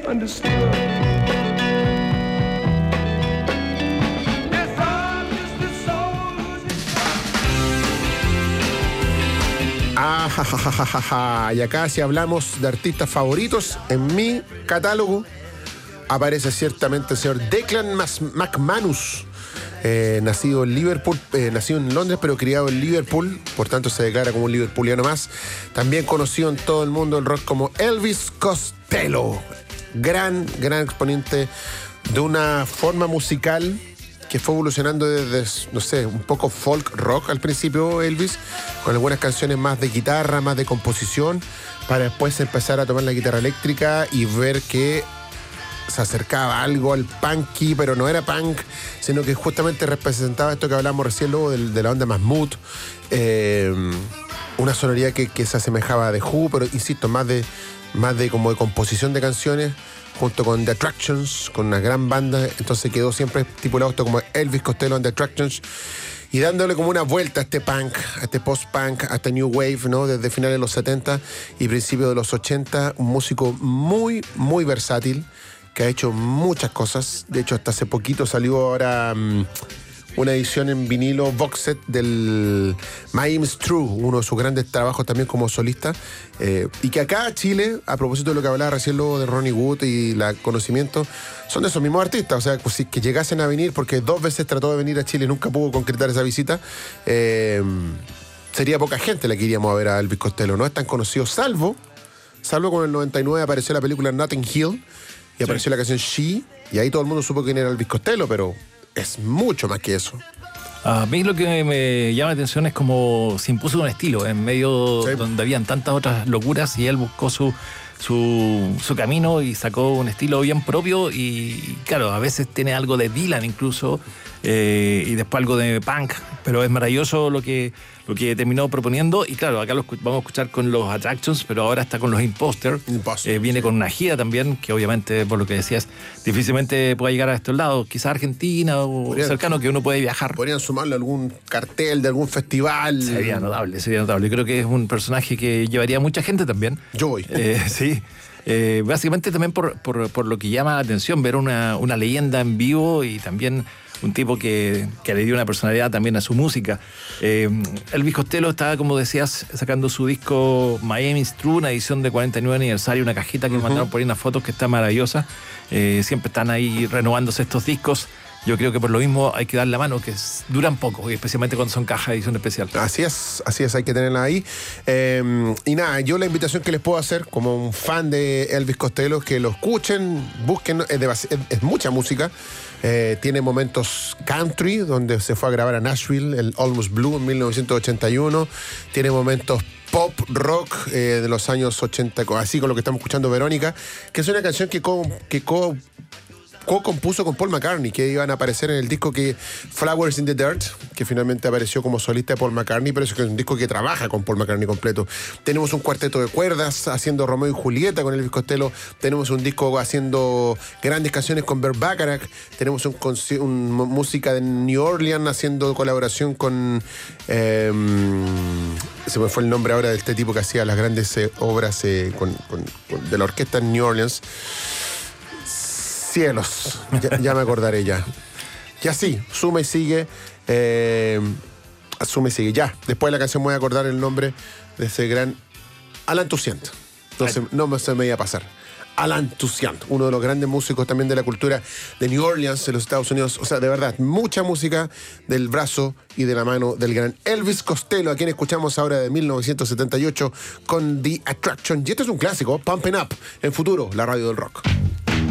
understood. Y acá, si hablamos de artistas favoritos, en mi catálogo aparece ciertamente el señor Declan McManus, nacido en Liverpool, nacido en Londres, pero criado en Liverpool, por tanto se declara como un liverpuliano más. También conocido en todo el mundo del rock como Elvis Costello, gran exponente de una forma musical que fue evolucionando desde, no sé, un poco folk rock al principio, Elvis, con algunas canciones más de guitarra, más de composición, para después empezar a tomar la guitarra eléctrica y ver que se acercaba algo al punky, pero no era punk, sino que justamente representaba esto que hablamos recién luego de la onda más mood, una sonoridad que se asemejaba a The Who, pero insisto, más de como de composición de canciones, junto con The Attractions, con una gran banda. Entonces quedó siempre estipulado esto como Elvis Costello and The Attractions, y dándole como una vuelta a este punk, a este post-punk, a este new wave, ¿no? Desde finales de los 70 y principios de los 80, un músico muy versátil, que ha hecho muchas cosas. De hecho, hasta hace poquito salió ahora una edición en vinilo box set del My Aim Is True, uno de sus grandes trabajos también como solista, y que acá Chile, a propósito de lo que hablaba recién luego de Ronnie Wood y el conocimiento, son de esos mismos artistas. O sea, pues, que llegasen a venir, porque 2 veces trató de venir a Chile y nunca pudo concretar esa visita, sería poca gente la que iríamos a ver a Elvis Costello. No es tan conocido, salvo con el 99 apareció la película Notting Hill y apareció la canción She, y ahí todo el mundo supo quién era Elvis Costello, pero es mucho más que eso. A mí lo que me llama la atención es como se impuso un estilo en medio donde habían tantas otras locuras, y él buscó su camino y sacó un estilo bien propio. Y claro, a veces tiene algo de Dylan incluso, y después algo de punk, pero es maravilloso lo que terminó proponiendo. Y claro, acá vamos a escuchar con los Attractions, pero ahora está con los Imposter. Viene con una gira también, que obviamente, por lo que decías, difícilmente pueda llegar a estos lados, quizás Argentina o cercano, que uno puede viajar. Podrían sumarle algún cartel de algún festival. Sería notable. Creo que es un personaje que llevaría a mucha gente también. Yo voy. Sí. Básicamente también por lo que llama la atención, ver una leyenda en vivo, y también un tipo que le dio una personalidad también a su música. Elvis Costello está, como decías, sacando su disco Miami is True, una edición de 49 aniversario, una cajita que mandaron por ahí, unas fotos que está maravillosa. Siempre están ahí renovándose estos discos. Yo creo que por lo mismo hay que dar la mano, que duran poco, y especialmente cuando son cajas de edición especial. Así es, hay que tenerla ahí. Y nada, yo la invitación que les puedo hacer, como un fan de Elvis Costello, es que lo escuchen, busquen, es mucha música. Tiene momentos country, donde se fue a grabar a Nashville, el Almost Blue en 1981. Tiene momentos pop rock de los años 80, así con lo que estamos escuchando, Verónica, que es una canción que co-compuso con Paul McCartney, que iban a aparecer en el disco que Flowers in the Dirt, que finalmente apareció como solista de Paul McCartney, pero es un disco que trabaja con Paul McCartney completo. Tenemos un cuarteto de cuerdas haciendo Romeo y Julieta con Elvis Costello, tenemos un disco haciendo grandes canciones con Burt Bacharach, tenemos música de New Orleans haciendo colaboración con se me fue el nombre ahora de este tipo que hacía las grandes obras de la orquesta en New Orleans. Cielos, ya me acordaré ya. Y así, suma y sigue. Ya, después de la canción me voy a acordar el nombre de ese gran Alan Toussaint. Entonces no se me iba a pasar. Alan Toussaint, uno de los grandes músicos también de la cultura de New Orleans, en los Estados Unidos. O sea, de verdad, mucha música del brazo y de la mano del gran Elvis Costello, a quien escuchamos ahora de 1978 con The Attraction. Y este es un clásico, Pumpin' Up, en Futuro, la radio del rock.